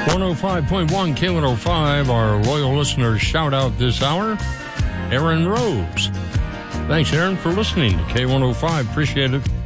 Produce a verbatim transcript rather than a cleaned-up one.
one oh five point one K one oh five, our loyal listeners shout out this hour, Aaron Rose. Thanks, Aaron, for listening to K one oh five. Appreciate it.